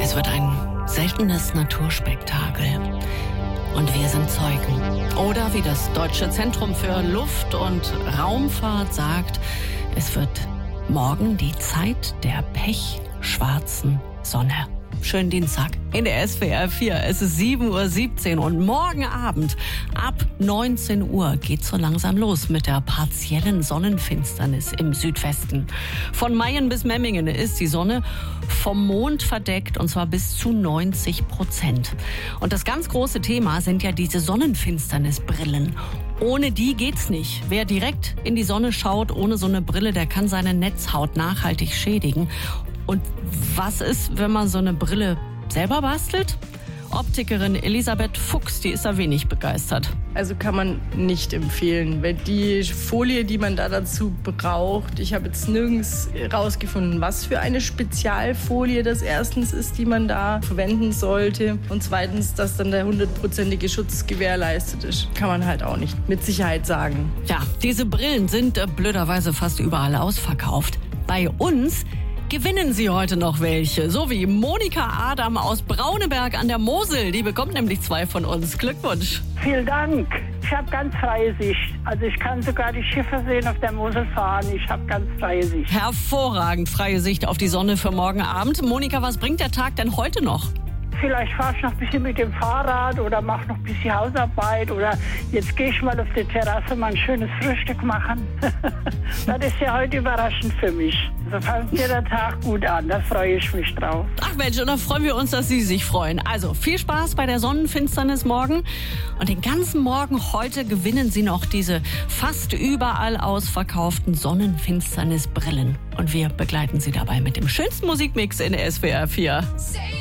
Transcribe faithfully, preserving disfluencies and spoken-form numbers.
Es wird ein seltenes Naturspektakel. Und wir sind Zeugen. Oder wie das Deutsche Zentrum für Luft- und Raumfahrt sagt, es wird morgen die Zeit der pechschwarzen Sonne. Schönen Dienstag in der S W R vier. Es ist sieben Uhr siebzehn und morgen Abend ab neunzehn Uhr geht's so langsam los mit der partiellen Sonnenfinsternis im Südwesten. Von Mayen bis Memmingen ist die Sonne vom Mond verdeckt, und zwar bis zu neunzig Prozent. Und das ganz große Thema sind ja diese Sonnenfinsternisbrillen. Ohne die geht's nicht. Wer direkt in die Sonne schaut ohne so eine Brille, der kann seine Netzhaut nachhaltig schädigen. Und was ist, wenn man so eine Brille selber bastelt? Optikerin Elisabeth Fuchs, die ist da wenig begeistert. Also kann man nicht empfehlen, weil die Folie, die man da dazu braucht, ich habe jetzt nirgends rausgefunden, was für eine Spezialfolie das erstens ist, die man da verwenden sollte, und zweitens, dass dann der hundertprozentige Schutz gewährleistet ist. Kann man halt auch nicht mit Sicherheit sagen. Ja, diese Brillen sind äh, blöderweise fast überall ausverkauft. Bei uns gewinnen Sie heute noch welche, so wie Monika Adam aus Brauneberg an der Mosel. Die bekommt nämlich zwei von uns. Glückwunsch. Vielen Dank. Ich habe ganz freie Sicht. Also ich kann sogar die Schiffe sehen, auf der Mosel fahren. Ich habe ganz freie Sicht. Hervorragend freie Sicht auf die Sonne für morgen Abend. Monika, was bringt der Tag denn heute noch? Vielleicht fahre ich noch ein bisschen mit dem Fahrrad oder mache noch ein bisschen Hausarbeit oder jetzt gehe ich mal auf die Terrasse mal ein schönes Frühstück machen. Das ist ja heute überraschend für mich. So fängt mir der Tag gut an, da freue ich mich drauf. Ach Mensch, und da freuen wir uns, dass Sie sich freuen. Also viel Spaß bei der Sonnenfinsternis morgen. Und den ganzen Morgen heute gewinnen Sie noch diese fast überall ausverkauften Sonnenfinsternisbrillen. Und wir begleiten Sie dabei mit dem schönsten Musikmix in der S W R vier.